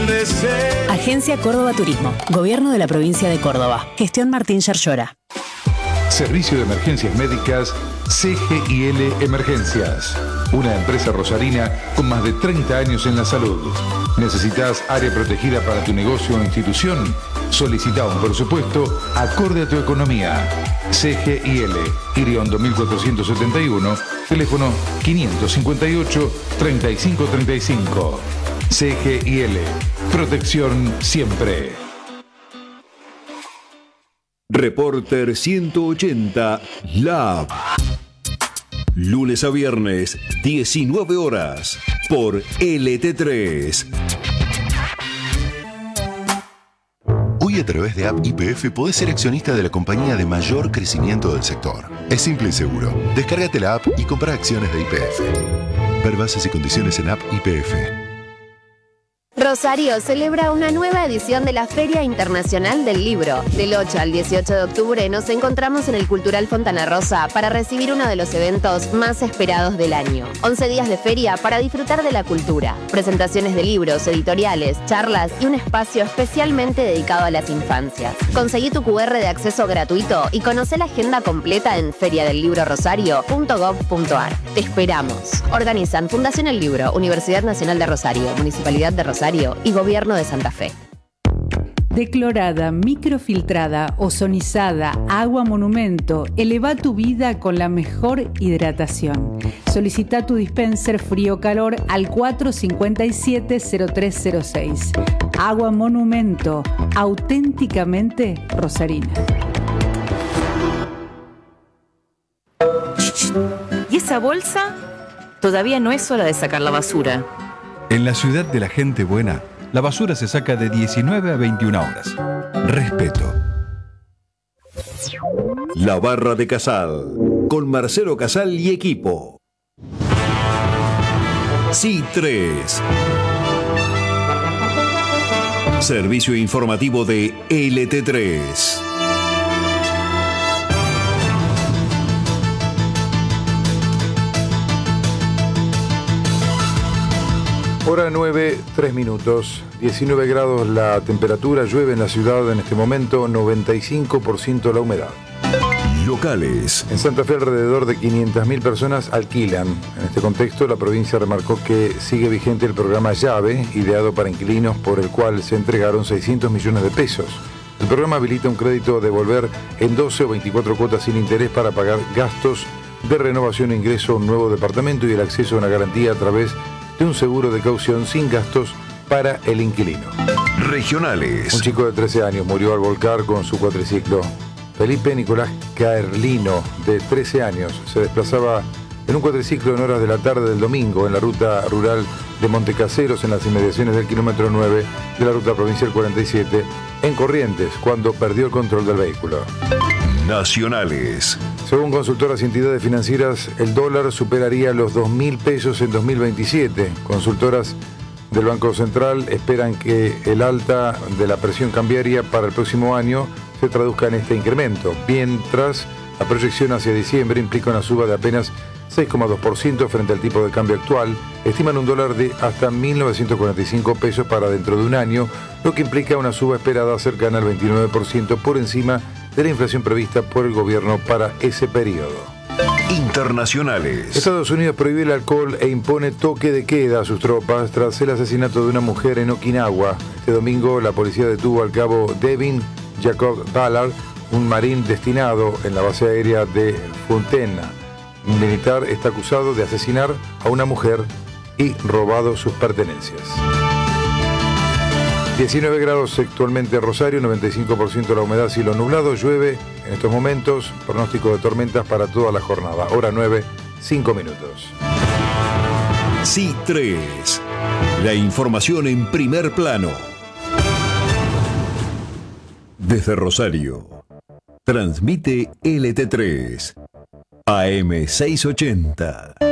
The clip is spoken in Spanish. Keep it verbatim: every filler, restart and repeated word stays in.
deseo. Agencia Córdoba Turismo. Gobierno de la provincia de Córdoba. Gestión Martín Yarlora. Servicio de Emergencias Médicas C G I L Emergencias. Una empresa rosarina con más de treinta años en la salud. ¿Necesitas área protegida para tu negocio o institución? Solicita un presupuesto acorde a tu economía. C G I L, Iriondo mil cuatrocientos setenta y uno, teléfono quinientos cincuenta y ocho, treinta y cinco treinta y cinco. C G I L, protección siempre. Reporter ciento ochenta Lab. Lunes a viernes, diecinueve horas, por L T tres. Hoy a través de App Y P F podés ser accionista de la compañía de mayor crecimiento del sector. Es simple y seguro. Descárgate la app y compra acciones de Y P F. Ver bases y condiciones en App Y P F. Rosario celebra una nueva edición de la Feria Internacional del Libro. Del ocho al dieciocho de octubre nos encontramos en el Cultural Fontana Rosa para recibir uno de los eventos más esperados del año. once días de feria para disfrutar de la cultura. Presentaciones de libros, editoriales, charlas y un espacio especialmente dedicado a las infancias. Conseguí tu cu erre de acceso gratuito y conoce la agenda completa en feria del libro rosario punto gob punto ar. Te esperamos. Organizan Fundación El Libro, Universidad Nacional de Rosario, Municipalidad de Rosario y Gobierno de Santa Fe. Declorada, microfiltrada, ozonizada, agua monumento, eleva tu vida con la mejor hidratación. Solicita tu dispenser frío-calor al cuatro cinco siete cero tres cero seis. Agua monumento, auténticamente rosarina. ¿Y esa bolsa? Todavía no es hora de sacar la basura. En la ciudad de la gente buena, la basura se saca de diecinueve a veintiuna horas. Respeto. La Barra de Casal, con Marcelo Casal y equipo. C I tres. Servicio informativo de L T tres. Hora nueve, tres minutos, diecinueve grados la temperatura, llueve en la ciudad en este momento, noventa y cinco por ciento la humedad. Locales. En Santa Fe alrededor de quinientas mil personas alquilan. En este contexto la provincia remarcó que sigue vigente el programa Llave, ideado para inquilinos por el cual se entregaron seiscientos millones de pesos. El programa habilita un crédito a devolver en doce o veinticuatro cuotas sin interés para pagar gastos de renovación e ingreso a un nuevo departamento y el acceso a una garantía a través de un seguro de caución sin gastos para el inquilino. Regionales. Un chico de trece años murió al volcar con su cuatriciclo. Felipe Nicolás Caerlino, de trece años, se desplazaba en un cuatriciclo en horas de la tarde del domingo en la ruta rural de Montecaseros, en las inmediaciones del kilómetro nueve de la ruta provincial cuarenta y siete, en Corrientes, cuando perdió el control del vehículo. Nacionales. Según consultoras y entidades financieras, el dólar superaría los dos mil pesos en dos mil veintisiete. Consultoras del Banco Central esperan que el alta de la presión cambiaria para el próximo año se traduzca en este incremento, mientras la proyección hacia diciembre implica una suba de apenas seis coma dos por ciento frente al tipo de cambio actual. Estiman un dólar de hasta mil novecientos cuarenta y cinco pesos para dentro de un año, lo que implica una suba esperada cercana al veintinueve por ciento por encima de la inflación prevista por el gobierno para ese periodo. Internacionales. Estados Unidos prohíbe el alcohol e impone toque de queda a sus tropas tras el asesinato de una mujer en Okinawa. Este domingo la policía detuvo al cabo Devin Jacob Ballard, un marín destinado en la base aérea de Funtena. Un militar está acusado de asesinar a una mujer y robado sus pertenencias. diecinueve grados actualmente en Rosario, noventa y cinco por ciento la humedad, cielo nublado, llueve en estos momentos, pronóstico de tormentas para toda la jornada. Hora nueve, cinco minutos. C I tres. La información en primer plano. Desde Rosario, transmite L T tres, A M seiscientos ochenta.